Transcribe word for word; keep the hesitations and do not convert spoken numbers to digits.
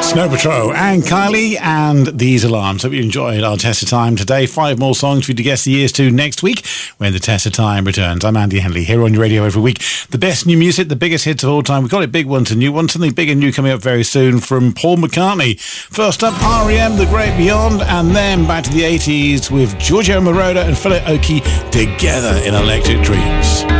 Snow Patrol and Kylie and These Alarms. Hope you enjoyed our Test of Time today. Five more songs for you to guess the years to next week when the Test of Time returns. I'm Andy Henley here on your radio every week. The best new music, the biggest hits of all time. We've got a big one to new one, something big and new coming up very soon from Paul McCartney. First up, R E M, The Great Beyond, and then back to the eighties with Giorgio Moroder and Philip Oakey together in Electric Dreams.